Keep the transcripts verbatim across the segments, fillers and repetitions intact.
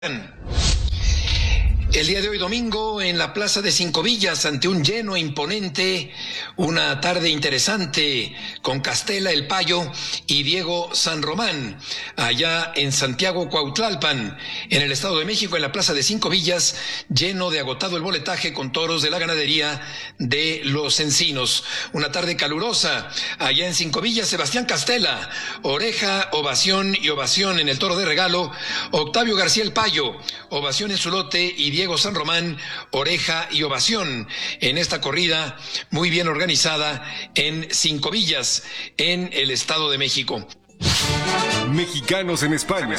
El día de hoy domingo en la Plaza de Cinco Villas ante un lleno imponente, una tarde interesante con Castela El Payo y Diego San Román, allá en Santiago Cuautlalpan, en el Estado de México, en la Plaza de Cinco Villas, lleno de agotado el boletaje con toros de la ganadería de Los Encinos. Una tarde calurosa, allá en Cinco Villas, Sebastián Castela, oreja, ovación y ovación en el toro de regalo, Octavio García El Payo, ovación en su lote y Diego San Román, oreja y ovación en esta corrida muy bien organizada en Cinco Villas, en el Estado de México. Mexicanos en España.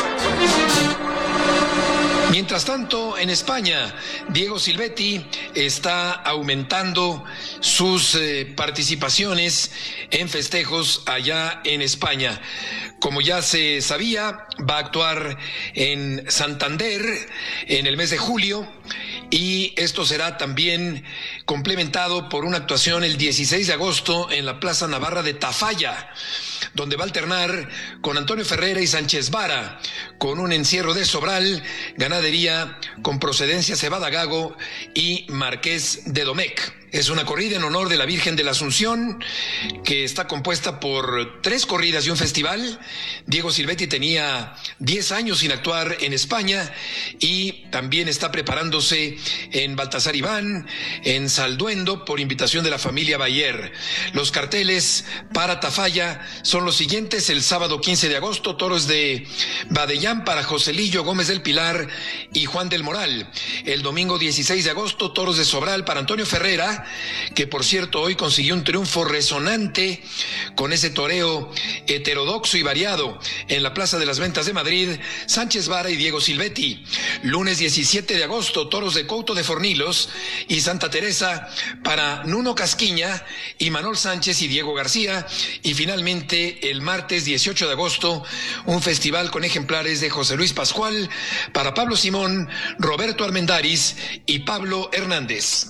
Mientras tanto, en España, Diego Silvetti está aumentando sus eh, participaciones en festejos allá en España. Como ya se sabía, va a actuar en Santander en el mes de julio y esto será también complementado por una actuación el dieciséis de agosto en la Plaza Navarra de Tafalla, donde va a alternar con Antonio Ferrera y Sánchez Vara, con un encierro de Sobral, ganadería con procedencia Cebada Gago y Marqués de Domecq. Es una corrida en honor de la Virgen de la Asunción, que está compuesta por tres corridas y un festival. Diego Silvetti tenía diez años sin actuar en España y también está preparándose en Baltasar Iván, en Salduendo, por invitación de la familia Bayer. Los carteles para Tafalla son los siguientes: el sábado quince de agosto, toros de Badellán para Joselillo Gómez del Pilar y Juan del Moral. El domingo dieciséis de agosto, toros de Sobral para Antonio Ferrera, que por cierto hoy consiguió un triunfo resonante con ese toreo heterodoxo y variado en la Plaza de las Ventas de Madrid, Sánchez Vara y Diego Silvetti. Lunes diecisiete de agosto, toros de Couto de Fornilos y Santa Teresa para Nuno Casquiña y Manol Sánchez y Diego García. Y finalmente el martes dieciocho de agosto, un festival con ejemplares de José Luis Pascual para Pablo Simón, Roberto Armendáriz y Pablo Hernández.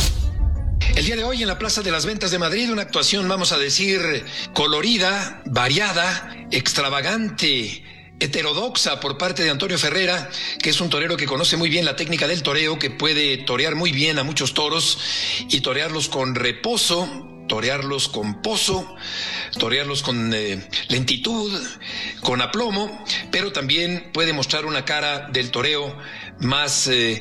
El día de hoy en la Plaza de las Ventas de Madrid, una actuación, vamos a decir, colorida, variada, extravagante, heterodoxa por parte de Antonio Ferrera, que es un torero que conoce muy bien la técnica del toreo, que puede torear muy bien a muchos toros y torearlos con reposo, torearlos con pozo, torearlos con eh, lentitud, con aplomo, pero también puede mostrar una cara del toreo más eh,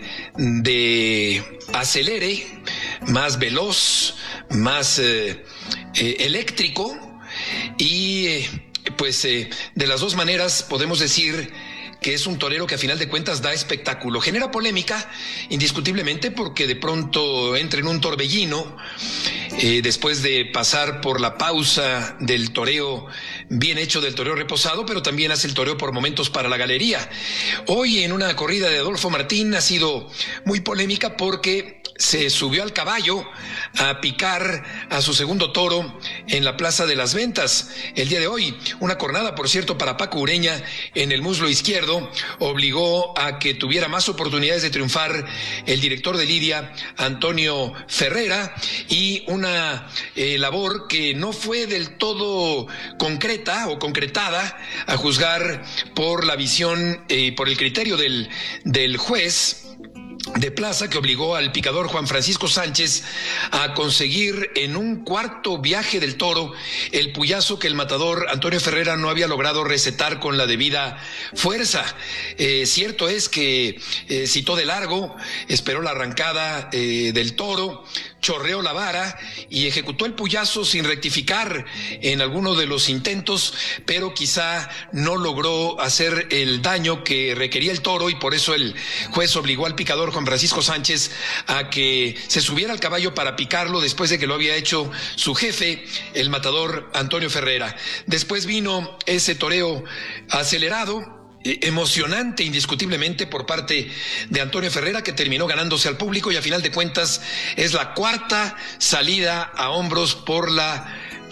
de acelere, más veloz, más eh, eh, eléctrico y eh, pues eh, de las dos maneras podemos decir que es un torero que a final de cuentas da espectáculo. Genera polémica, indiscutiblemente, porque de pronto entra en un torbellino, eh, después de pasar por la pausa del toreo bien hecho, del toreo reposado, pero también hace el toreo por momentos para la galería. Hoy en una corrida de Adolfo Martín ha sido muy polémica porque se subió al caballo a picar a su segundo toro en la Plaza de las Ventas. El día de hoy, una cornada, por cierto, para Paco Ureña en el muslo izquierdo, obligó a que tuviera más oportunidades de triunfar el director de lidia, Antonio Ferrera, y una eh, labor que no fue del todo concreta o concretada, a juzgar por la visión y eh, por el criterio del, del juez de plaza, que obligó al picador Juan Francisco Sánchez a conseguir en un cuarto viaje del toro el puyazo que el matador Antonio Ferrera no había logrado recetar con la debida fuerza. Eh, cierto es que eh, citó de largo, esperó la arrancada eh, del toro, chorreó la vara y ejecutó el puyazo sin rectificar en alguno de los intentos, pero quizá no logró hacer el daño que requería el toro y por eso el juez obligó al picador Juan Francisco Sánchez a que se subiera al caballo para picarlo después de que lo había hecho su jefe, el matador Antonio Ferrera. Después vino ese toreo acelerado, emocionante indiscutiblemente por parte de Antonio Ferrera, que terminó ganándose al público y a final de cuentas es la cuarta salida a hombros por la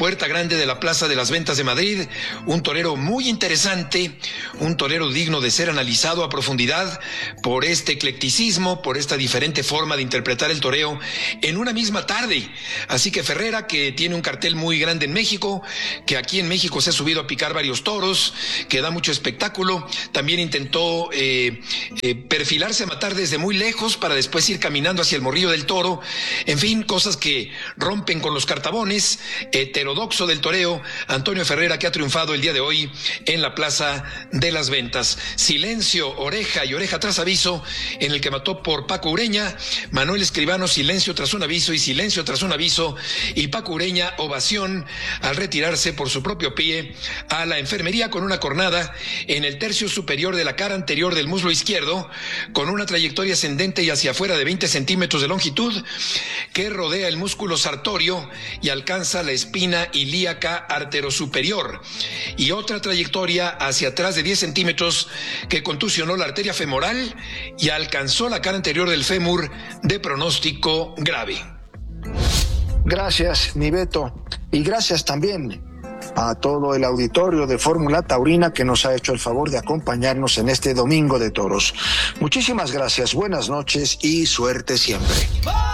puerta grande de la Plaza de las Ventas de Madrid, un torero muy interesante, un torero digno de ser analizado a profundidad por este eclecticismo, por esta diferente forma de interpretar el toreo en una misma tarde. Así que Ferrera, que tiene un cartel muy grande en México, que aquí en México se ha subido a picar varios toros, que da mucho espectáculo, también intentó eh, eh, perfilarse a matar desde muy lejos para después ir caminando hacia el morrillo del toro. En fin, cosas que rompen con los cartabones. Heterodoxo del toreo, Antonio Ferrera, que ha triunfado el día de hoy en la Plaza de las Ventas. Silencio, oreja y oreja tras aviso, en el que mató por Paco Ureña. Manuel Escribano, silencio tras un aviso y silencio tras un aviso, y Paco Ureña, ovación al retirarse por su propio pie a la enfermería con una cornada en el tercio superior de la cara anterior del muslo izquierdo, con una trayectoria ascendente y hacia afuera de veinte centímetros de longitud, que rodea el músculo sartorio y alcanza la espina ilíaca arterosuperior, y otra trayectoria hacia atrás de diez centímetros que contusionó la arteria femoral y alcanzó la cara anterior del fémur, de pronóstico grave. Gracias, mi Beto, y gracias también a todo el auditorio de Fórmula Taurina que nos ha hecho el favor de acompañarnos en este Domingo de Toros. Muchísimas gracias, buenas noches y suerte siempre.